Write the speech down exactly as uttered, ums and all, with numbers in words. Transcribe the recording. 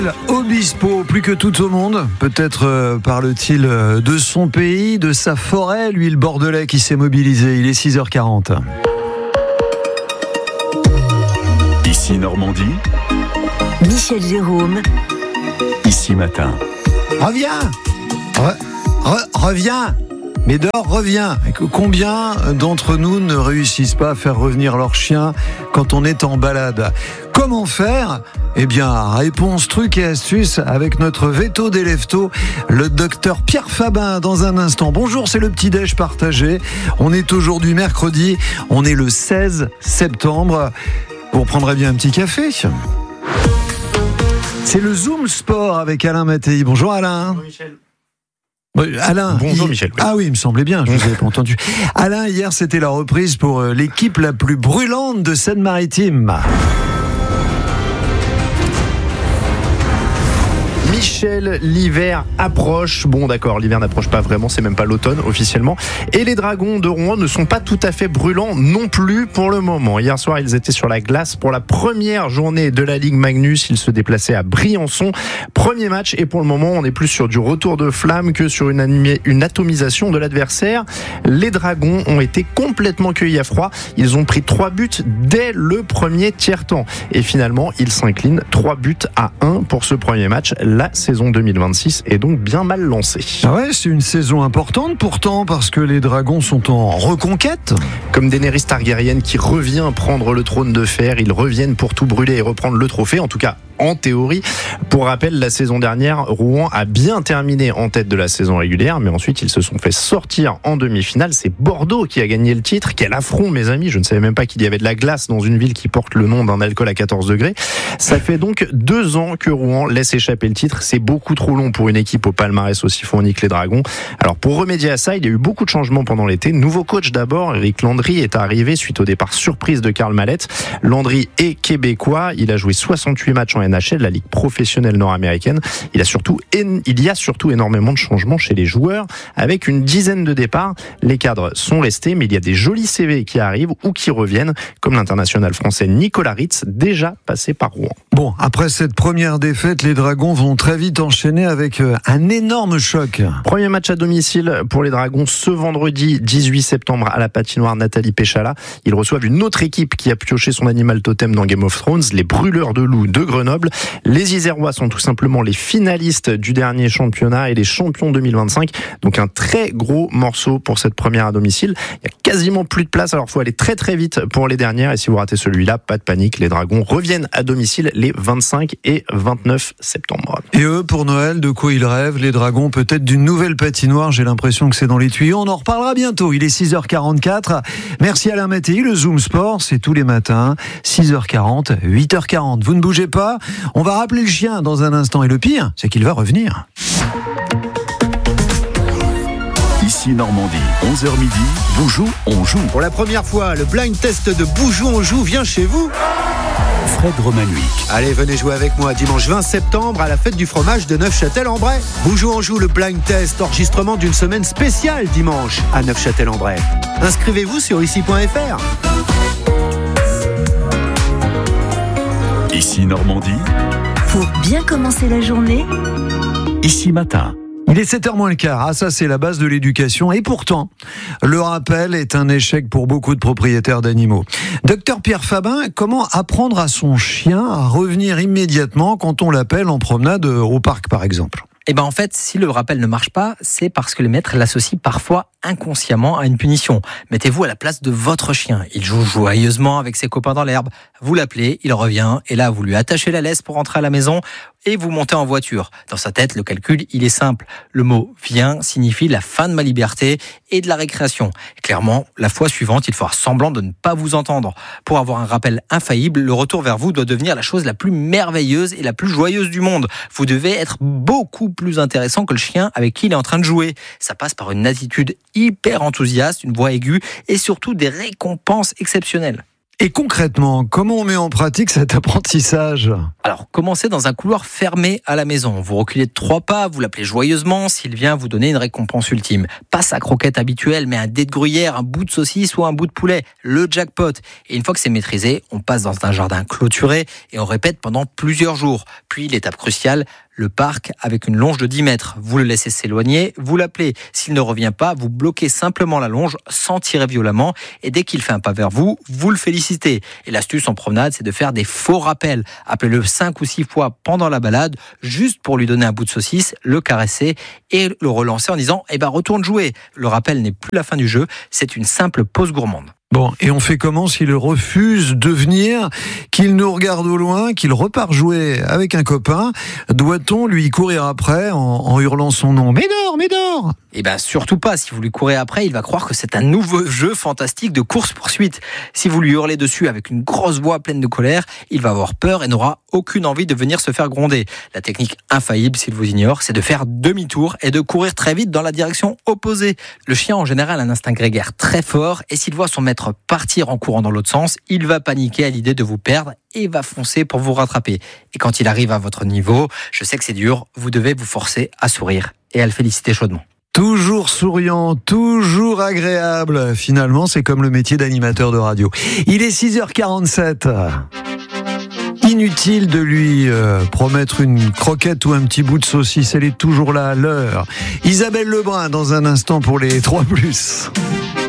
Obispo, plus que tout au monde, peut-être euh, parle-t-il euh, de son pays, de sa forêt, lui le Bordelais qui s'est mobilisé. Il est six heures quarante. Ici Normandie, Michel Jérôme. Ici Matin. Reviens Re- re- Reviens Médor, reviens. Combien d'entre nous ne réussissent pas à faire revenir leur chien quand on est en balade ? Comment faire ? Eh bien, réponse, trucs et astuces avec notre veto des leftos, le docteur Pierre Fabin dans un instant. Bonjour, c'est le petit-déj partagé. On est aujourd'hui mercredi, on est le seize septembre. Vous reprendrez bien un petit café ? C'est le Zoom Sport avec Alain Mattei. Bonjour Alain. Bonjour Michel. Alain, Bonjour il... Michel. Oui. Ah oui, il me semblait bien, je vous avais pas entendu. Alain, hier c'était la reprise pour l'équipe la plus brûlante de Seine-Maritime. Michel, l'hiver approche. Bon d'accord, l'hiver n'approche pas vraiment, c'est même pas l'automne officiellement. Et les Dragons de Rouen ne sont pas tout à fait brûlants non plus pour le moment. Hier soir, ils étaient sur la glace pour la première journée de la Ligue Magnus. Ils se déplaçaient à Briançon. Premier match et pour le moment, on est plus sur du retour de flamme que sur une, animé, une atomisation de l'adversaire. Les Dragons ont été complètement cueillis à froid. Ils ont pris trois buts dès le premier tiers-temps. Et finalement, ils s'inclinent trois buts à un pour ce premier match. La saison deux mille vingt-six est donc bien mal lancée. Ah ouais, c'est une saison importante pourtant parce que les Dragons sont en reconquête. Comme Daenerys Targaryen qui revient prendre le trône de fer, ils reviennent pour tout brûler et reprendre le trophée, en tout cas en théorie. Pour rappel, la saison dernière, Rouen a bien terminé en tête de la saison régulière, mais ensuite ils se sont fait sortir en demi-finale. C'est Bordeaux qui a gagné le titre. Quel affront, mes amis, je ne savais même pas qu'il y avait de la glace dans une ville qui porte le nom d'un alcool à quatorze degrés. Ça fait donc deux ans que Rouen laisse échapper le titre. C'est beaucoup trop long pour une équipe au palmarès aussi fourni que les Dragons. Alors pour remédier à ça, il y a eu beaucoup de changements pendant l'été. Nouveau coach d'abord, Eric Landry est arrivé suite au départ surprise de Karl Mallette. Landry est québécois, il a joué soixante-huit matchs en N H L, la ligue professionnelle nord-américaine. Il a surtout, il y a surtout énormément de changements chez les joueurs, avec une dizaine de départs. Les cadres sont restés, mais il y a des jolis C V qui arrivent ou qui reviennent, comme l'international français Nicolas Ritz, déjà passé par Rouen. Bon, après cette première défaite, les Dragons vont très vite enchaîner avec un énorme choc. Premier match à domicile pour les Dragons ce vendredi dix-huit septembre à la patinoire Nathalie Péchala. Ils reçoivent une autre équipe qui a pioché son animal totem dans Game of Thrones, les Brûleurs de Loups de Grenoble. Les Isérois sont tout simplement les finalistes du dernier championnat et les champions deux mille vingt-cinq. Donc un très gros morceau pour cette première à domicile. Il y a quasiment plus de place, alors il faut aller très très vite pour les dernières. Et si vous ratez celui-là, pas de panique, les Dragons reviennent à domicile les vingt-cinq et vingt-neuf septembre. Et eux, pour Noël, de quoi ils rêvent, les Dragons? Peut-être d'une nouvelle patinoire, j'ai l'impression que c'est dans les tuyaux. On en reparlera bientôt, il est six heures quarante-quatre. Merci Alain Mattei, le Zoom Sport, c'est tous les matins, six heures quarante, huit heures quarante. Vous ne bougez pas, on va rappeler le chien dans un instant. Et le pire, c'est qu'il va revenir. Ici Normandie, onze heures midi, Boujou, on joue. Pour la première fois, le blind test de Boujou, on joue vient chez vous. Fred Romanuik. Allez, venez jouer avec moi dimanche vingt septembre à la fête du fromage de Neufchâtel-en-Bray. Boujou, on joue le blind test, enregistrement d'une semaine spéciale dimanche à Neufchâtel-en-Bray. Inscrivez-vous sur ici point f r. Ici Normandie, Pour bien commencer la journée, Ici Matin. Il est sept heures moins le quart, ah ça c'est la base de l'éducation et pourtant, le rappel est un échec pour beaucoup de propriétaires d'animaux. Docteur Pierre Fabin, comment apprendre à son chien à revenir immédiatement quand on l'appelle en promenade au parc par exemple ? Eh ben en fait, si le rappel ne marche pas, c'est parce que les maîtres l'associent parfois inconsciemment à une punition. Mettez-vous à la place de votre chien. Il joue joyeusement avec ses copains dans l'herbe. Vous l'appelez, il revient, et là vous lui attachez la laisse pour rentrer à la maison et vous montez en voiture. Dans sa tête, le calcul, il est simple. Le mot « vient » signifie la fin de ma liberté et de la récréation. Clairement, la fois suivante, il fera semblant de ne pas vous entendre. Pour avoir un rappel infaillible, le retour vers vous doit devenir la chose la plus merveilleuse et la plus joyeuse du monde. Vous devez être beaucoup plus intéressant que le chien avec qui il est en train de jouer. Ça passe par une attitude hyper enthousiaste, une voix aiguë et surtout des récompenses exceptionnelles. Et concrètement, comment on met en pratique cet apprentissage ? Alors, commencez dans un couloir fermé à la maison. Vous reculez de trois pas, vous l'appelez joyeusement, s'il vient vous donner une récompense ultime. Pas sa croquette habituelle, mais un dé de gruyère, un bout de saucisse ou un bout de poulet. Le jackpot. Et une fois que c'est maîtrisé, on passe dans un jardin clôturé et on répète pendant plusieurs jours. Puis, l'étape cruciale, le parc avec une longe de dix mètres. Vous le laissez s'éloigner, vous l'appelez. S'il ne revient pas, vous bloquez simplement la longe sans tirer violemment. Et dès qu'il fait un pas vers vous, vous le félicitez. Et l'astuce en promenade, c'est de faire des faux rappels. Appelez-le cinq ou six fois pendant la balade, juste pour lui donner un bout de saucisse, le caresser et le relancer en disant eh ben, retourne jouer. Le rappel n'est plus la fin du jeu, c'est une simple pause gourmande. Bon, et on fait comment s'il refuse de venir, qu'il nous regarde au loin, qu'il repart jouer avec un copain ? Doit-on lui courir après en, en hurlant son nom ? Médor, Médor ! Eh bien, surtout pas. Si vous lui courez après, il va croire que c'est un nouveau jeu fantastique de course-poursuite. Si vous lui hurlez dessus avec une grosse voix pleine de colère, il va avoir peur et n'aura aucune envie de venir se faire gronder. La technique infaillible, s'il vous ignore, c'est de faire demi-tour et de courir très vite dans la direction opposée. Le chien, en général, a un instinct grégaire très fort et s'il voit son maître partir en courant dans l'autre sens, il va paniquer à l'idée de vous perdre et va foncer pour vous rattraper. Et quand il arrive à votre niveau, je sais que c'est dur, vous devez vous forcer à sourire et à le féliciter chaudement. Toujours souriant, toujours agréable. Finalement, c'est comme le métier d'animateur de radio. Il est six heures quarante-sept. Inutile de lui euh, promettre une croquette ou un petit bout de saucisse. Elle est toujours là à l'heure. Isabelle Lebrun dans un instant pour les trois plus.